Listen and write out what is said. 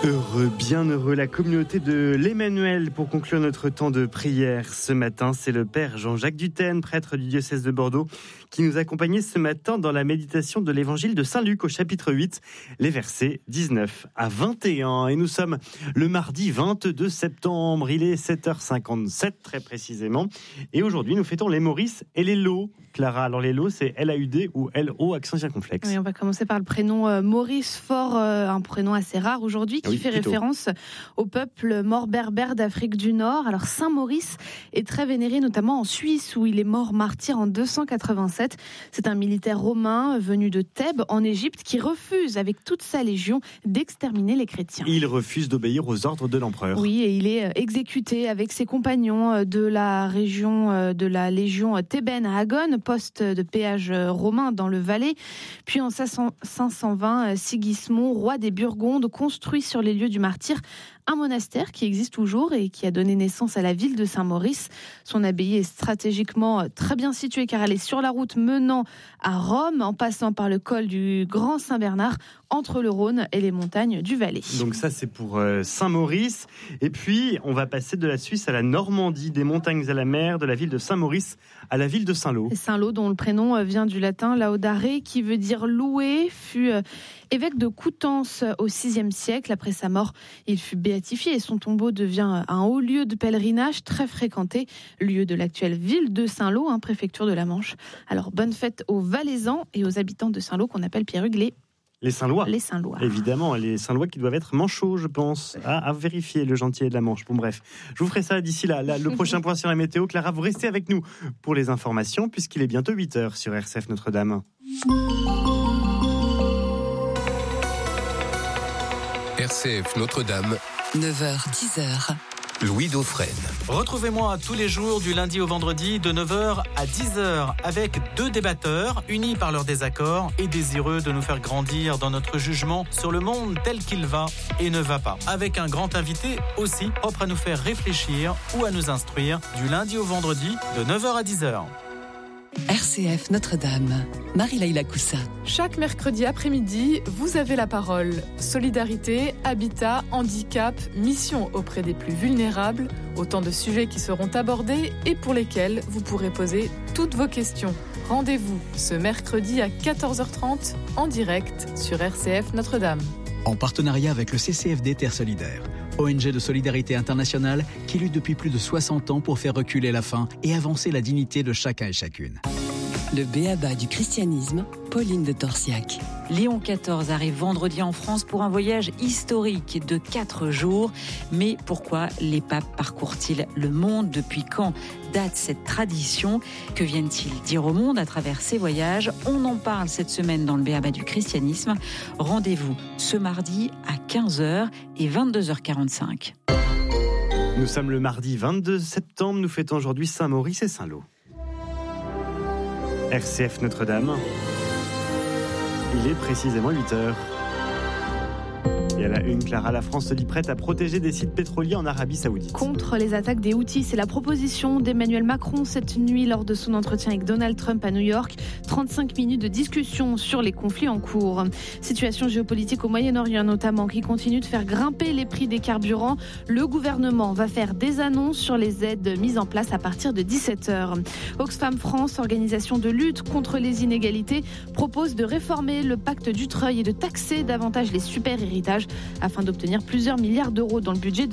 Heureux, bien heureux, la communauté de l'Emmanuel pour conclure notre temps de prière ce matin. C'est le Père Jean-Jacques Dutène, prêtre du diocèse de Bordeaux, qui nous accompagnait ce matin dans la méditation de l'évangile de Saint-Luc au chapitre 8, les versets 19 à 21. Et nous sommes le mardi 22 septembre, il est 7h57 très précisément. Et aujourd'hui, nous fêtons les Maurice et les Lo. Clara, alors les Lo, c'est L-A-U-D ou L-O, accent circonflexe. Oui, on va commencer par le prénom Maurice, fort un prénom assez rare aujourd'hui, qui fait référence au peuple mort berbère d'Afrique du Nord. Alors Saint-Maurice est très vénéré, notamment en Suisse, où il est mort martyr en 287. C'est un militaire romain venu de Thèbes, en Égypte, qui refuse, avec toute sa légion, d'exterminer les chrétiens. Il refuse d'obéir aux ordres de l'empereur. Oui, et il est exécuté avec ses compagnons de la région de la légion thébaine à Agone, poste de péage romain dans le Valais. Puis en 520, Sigismond, roi des Burgondes, construit sur les lieux du martyr un monastère qui existe toujours et qui a donné naissance à la ville de Saint-Maurice. Son abbaye est stratégiquement très bien située car elle est sur la route menant à Rome, en passant par le col du Grand Saint-Bernard, entre le Rhône et les montagnes du Valais. Donc ça, c'est pour Saint-Maurice. Et puis, on va passer de la Suisse à la Normandie, des montagnes à la mer, de la ville de Saint-Maurice à la ville de Saint-Lô. Saint-Lô, dont le prénom vient du latin laudare, qui veut dire louer, fut évêque de Coutances au VIe siècle. Après sa mort, il fut béatifié et son tombeau devient un haut lieu de pèlerinage très fréquenté, lieu de l'actuelle ville de Saint-Lô, préfecture de la Manche. Alors, bonne fête aux Valaisans et aux habitants de Saint-Lô qu'on appelle Pierre-Hugues les Saint-Lois. Les Saint-Lois. Évidemment, les Saint-Lois qui doivent être manchots, je pense, à vérifier le gentillet de la Manche. Bon, bref, je vous ferai ça d'ici là. Le prochain point sur la météo. Clara, vous restez avec nous pour les informations, puisqu'il est bientôt 8h sur RCF Notre-Dame. RCF Notre-Dame, 9h, 10h. Louis Dauphren. Retrouvez-moi tous les jours du lundi au vendredi de 9h à 10h avec deux débatteurs unis par leurs désaccords et désireux de nous faire grandir dans notre jugement sur le monde tel qu'il va et ne va pas. Avec un grand invité aussi propre à nous faire réfléchir ou à nous instruire du lundi au vendredi de 9h à 10h. RCF Notre-Dame, Marie-Laïla Coussa. Chaque mercredi après-midi, vous avez la parole. Solidarité, habitat, handicap, mission auprès des plus vulnérables, autant de sujets qui seront abordés et pour lesquels vous pourrez poser toutes vos questions. Rendez-vous ce mercredi à 14h30 en direct sur RCF Notre-Dame. En partenariat avec le CCFD Terre Solidaire, ONG de solidarité internationale qui lutte depuis plus de 60 ans pour faire reculer la faim et avancer la dignité de chacun et chacune. Le b.a.-ba du christianisme, Pauline de Torsiac. Léon XIV arrive vendredi en France pour un voyage historique de 4 jours. Mais pourquoi les papes parcourent-ils le monde ? Depuis quand date cette tradition ? Que viennent-ils dire au monde à travers ces voyages ? On en parle cette semaine dans le b.a.-ba du christianisme. Rendez-vous ce mardi à 15h et 22h45. Nous sommes le mardi 22 septembre. Nous fêtons aujourd'hui Saint-Maurice et Saint-Lô. RCF Notre-Dame. Il est précisément 8h. Et à la une, Clara, la France se dit prête à protéger des sites pétroliers en Arabie Saoudite. Contre les attaques des Houthis, c'est la proposition d'Emmanuel Macron cette nuit lors de son entretien avec Donald Trump à New York. 35 minutes de discussion sur les conflits en cours. Situation géopolitique au Moyen-Orient notamment qui continue de faire grimper les prix des carburants. Le gouvernement va faire des annonces sur les aides mises en place à partir de 17h. Oxfam France, organisation de lutte contre les inégalités, propose de réformer le pacte Dutreil et de taxer davantage les super-héritages afin d'obtenir plusieurs milliards d'euros dans le budget